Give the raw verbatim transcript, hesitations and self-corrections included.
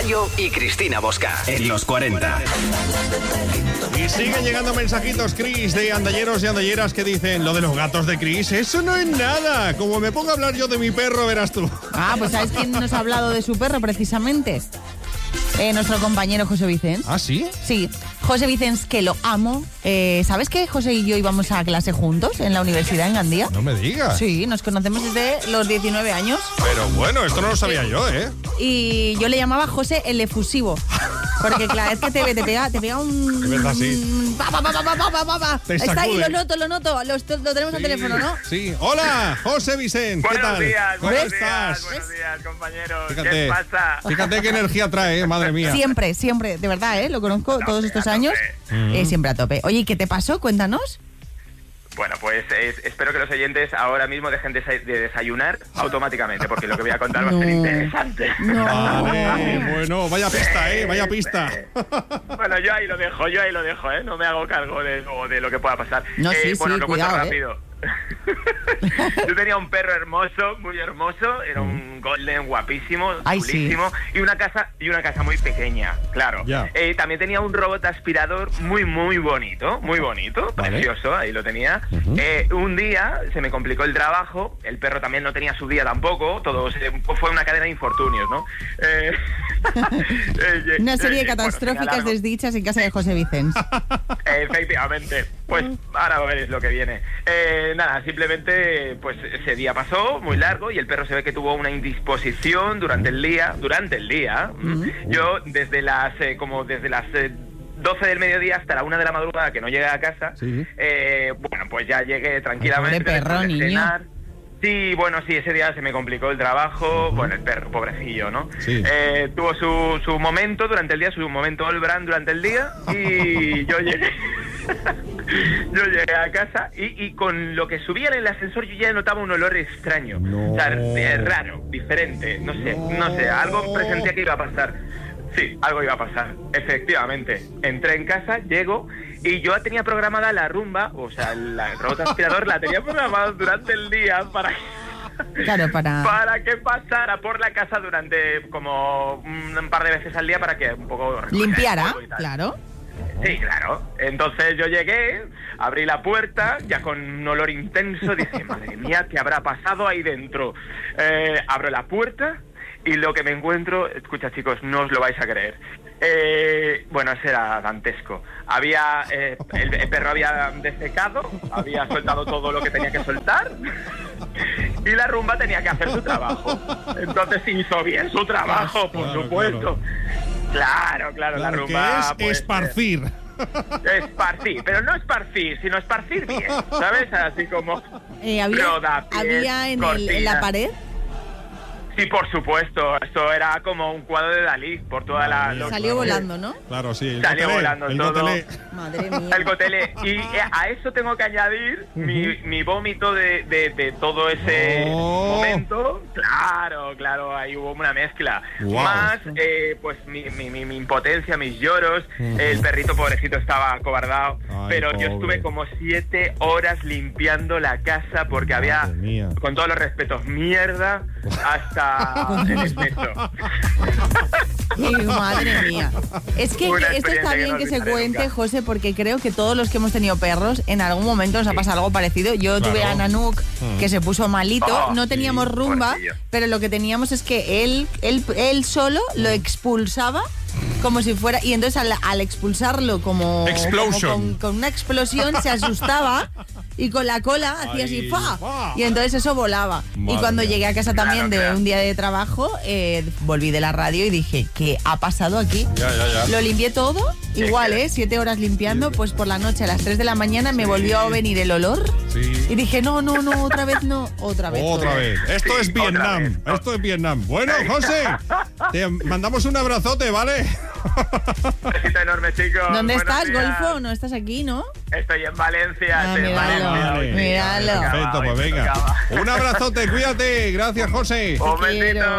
Gallo y Cristina Bosca en los cuarenta. Y siguen llegando mensajitos, Cris, de andalleros y andalleras que dicen: lo de los gatos de Cris, eso no es nada. Como me pongo a hablar yo de mi perro, verás tú. Ah, pues ¿sabes quién nos ha hablado de su perro precisamente? Eh, nuestro compañero José Vicens. ¿Ah, sí? Sí, José Vicens, que lo amo. Eh, ¿Sabes que José y yo íbamos a clase juntos en la universidad en Gandía? No me digas. Sí, nos conocemos desde los diecinueve años. Pero bueno, esto no lo sabía yo, ¿eh? Y yo le llamaba José el efusivo. Porque claro, es que te, te, pega, te pega un... Es verdad, sí. Pa, pa, pa, pa, pa, pa, pa, pa. Te Está ahí, sacude. lo noto, lo noto. Lo, lo tenemos Sí, al teléfono, ¿no? Sí. Hola, José Vicens, ¿qué Buenos tal? días, ¿Cómo buenos estás? días, buenos días, compañeros. Fíjate, ¿Qué pasa? Fíjate qué energía trae, ¿eh? Madre mía. Siempre, siempre, de verdad, ¿eh? Lo conozco A todos tope, estos a años. tope. Eh, siempre a tope. Oye, ¿y qué te pasó? Cuéntanos. Bueno, pues es- espero que los oyentes ahora mismo dejen de, de desayunar automáticamente, porque lo que voy a contar va a ser No. interesante. No. Vale, bueno, vaya pista, ¿eh? Vaya pista. Bueno, yo ahí lo dejo, yo ahí lo dejo, ¿eh? No me hago cargo de, lo- de lo que pueda pasar. No, Eh, sí, bueno, sí, lo cuidado, cuento ¿eh? rápido. Yo tenía un perro hermoso, muy hermoso, era un golden guapísimo, Ay, sí. chulísimo, y una casa y una casa muy pequeña, claro. Ya. Eh, también tenía un robot aspirador muy muy bonito, muy bonito, Vale. precioso, ahí lo tenía. Eh, un día se me complicó el trabajo, el perro también no tenía su día tampoco, todo se- fue una cadena de infortunios, ¿no? Eh, eh, Una eh, serie de eh, bueno, catastróficas largo. desdichas en casa de José Vicens. Efectivamente, pues ahora veréis lo que viene. Eh, nada, simplemente pues ese día pasó muy largo y el perro se ve que tuvo una indisposición durante el día, durante el día. Yo desde las eh, como desde las eh, doce del mediodía hasta la una de la madrugada que no llegué a casa, Sí. eh, bueno, pues ya llegué tranquilamente. Ay, pobre perro, después de niño. cenar. Sí, bueno, sí, ese día se me complicó el trabajo, bueno, el perro, pobrecillo, ¿no? Sí. Eh, tuvo su, su momento durante el día, su momento all brand durante el día, y yo llegué, yo llegué a casa y, y con lo que subía en el ascensor yo ya notaba un olor extraño, No. o sea, eh, raro, diferente, no sé, no sé, algo presentía que iba a pasar. Sí, algo iba a pasar, efectivamente. Entré en casa, llego y yo tenía programada la rumba, o sea, la- el robot aspirador la tenía programada durante el día para, Claro, para... para que pasara por la casa durante como un par de veces al día para que un poco... recogiera el Limpiara, polvo y tal. claro. Sí, claro. Entonces yo llegué, abrí la puerta, ya con un olor intenso, dije, madre mía, ¿qué habrá pasado ahí dentro? Eh, abro la puerta y lo que me encuentro, escucha chicos, no os lo vais a creer. Eh, bueno, ese era dantesco. Había, eh, el, el perro había defecado, había soltado todo lo que tenía que soltar y la rumba tenía que hacer su trabajo. Entonces hizo bien su trabajo, por Claro, supuesto. Claro, claro, la Claro, que rumba... es pues, esparcir. Esparcir, pero no esparcir, sino esparcir bien, ¿sabes? Así como Eh, había rodapiés, había en, el- en la cortinas. pared... Sí, por supuesto, esto era como un cuadro de Dalí por toda la... Madre mía, lo- Salió volando, ¿no? Claro, sí. El Salió gotelé, volando el todo. gotelé. Madre mía. El cotele. Y eh, a eso tengo que añadir mi, mi vómito de, de, de todo ese Oh. momento. Claro, claro, ahí hubo una mezcla. Wow. Más, eh, pues, mi, mi, mi, mi impotencia, mis lloros. El perrito pobrecito estaba acobardado. Ay, pero yo pobre. estuve como siete horas limpiando la casa porque había, Madre mía. con todos los respetos, mierda hasta el exceso. Ay, madre mía. Es que Una esto está experiencia que bien no que se olvidaré cuente, nunca. José, porque creo que todos los que hemos tenido perros, en algún momento nos ha pasado algo parecido. Yo Claro. tuve a Nanook, que se puso malito. Oh, no teníamos sí, rumba, pobrecillo. pero lo que teníamos es que él, él, él solo lo expulsaba como si fuera... Y entonces al, al expulsarlo como, Explosion. como con, con una explosión se asustaba y con la cola hacía así Ay, ¡fa! ¡fa! Y entonces eso volaba. Madre y cuando mía. llegué a casa también Claro, de claro. un día de trabajo, eh, volví de la radio y dije, ¿qué ha pasado aquí? Ya, ya, ya. Lo limpié todo, igual, que- ¿eh? Siete horas limpiando, pues por la noche a las tres de la mañana me volvió a venir el olor Sí. y dije, no, no, no, otra vez no, otra vez. Otra vez. Esto Sí, es otra Vietnam. vez. Esto es Vietnam. Bueno, José, te mandamos un abrazote, ¿vale? Besito enorme, chicos. ¿Dónde Buenos estás, días. Golfo? ¿No estás aquí, no? Estoy en Valencia, Ah, estoy en míralo, Valencia. Vale. míralo. Perfecto, pues venga. Un abrazote, cuídate. Gracias, José. Un Te quiero. besito.